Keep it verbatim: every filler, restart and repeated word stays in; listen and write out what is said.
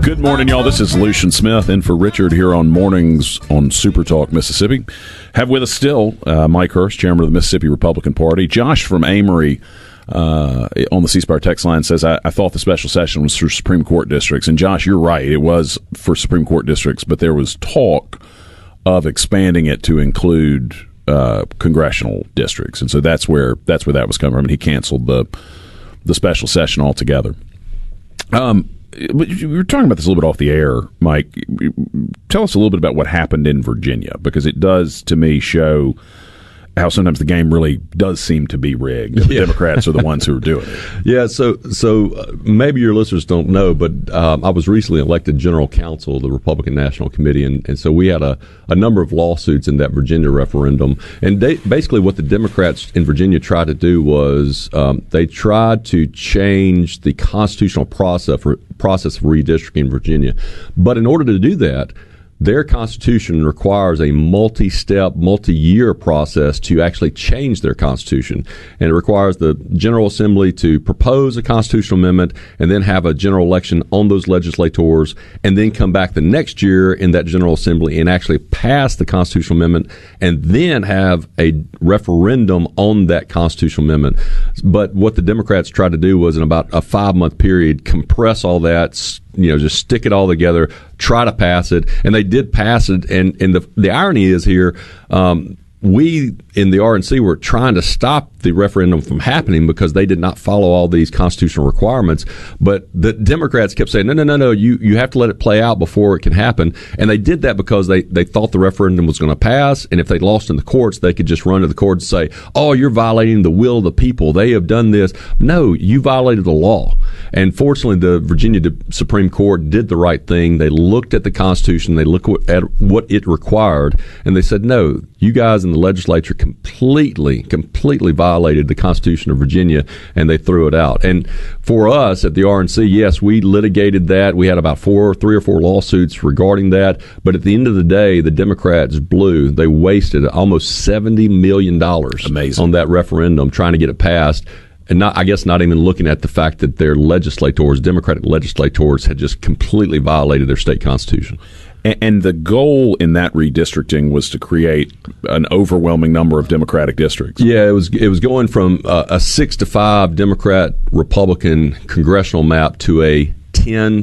Good morning, y'all. This is Lucian Smith in for Richard here on Mornings on Super Talk Mississippi. Have with us still uh, Mike Hurst, chairman of the Mississippi Republican Party. Josh from Amory uh, on the C Spire text line says, I, I thought the special session was for Supreme Court districts. And Josh, you're right. It was for Supreme Court districts, but there was talk of expanding it to include uh, congressional districts. And so that's where that's where that was coming from. And he canceled the, the special session altogether. Um But we were talking about this a little bit off the air, Mike. Tell us a little bit about what happened in Virginia, because it does, to me, show how sometimes the game really does seem to be rigged. The yeah. Democrats are the ones who are doing it. Yeah, so so uh, maybe your listeners don't know, but um, I was recently elected general counsel of the Republican National Committee, and, and so we had a, a number of lawsuits in that Virginia referendum. And they, basically what the Democrats in Virginia tried to do was um, they tried to change the constitutional process for, process of redistricting in Virginia. But in order to do that, their constitution requires a multi-step, multi-year process to actually change their constitution. And it requires the General Assembly to propose a constitutional amendment and then have a general election on those legislators and then come back the next year in that General Assembly and actually pass the constitutional amendment and then have a referendum on that constitutional amendment. But what the Democrats tried to do was in about a five-month period compress all that, you know, just stick it all together, try to pass it, and they did pass it. And, and the the irony is here, um, we in the R N C were trying to stop the referendum from happening because they did not follow all these constitutional requirements. But the Democrats kept saying, no, no, no, no, you, you have to let it play out before it can happen. And they did that because they, they thought the referendum was going to pass. And if they lost in the courts, they could just run to the courts and say, oh, you're violating the will of the people. They have done this. No, you violated the law. And fortunately, the Virginia Supreme Court did the right thing. They looked at the Constitution. They looked at what it required. And they said, no, you guys in the legislature completely, completely violated the Constitution of Virginia, and they threw it out. And for us at the R N C, yes, we litigated that. We had about four, three or four lawsuits regarding that. But at the end of the day, the Democrats blew. They wasted almost seventy million dollars Amazing. On that referendum trying to get it passed. And not, I guess not even looking at the fact that their legislators, Democratic legislators, had just completely violated their state constitution. And the goal in that redistricting was to create an overwhelming number of Democratic districts. Yeah, it was it was going from a, a six to five Democrat Republican congressional map to a ten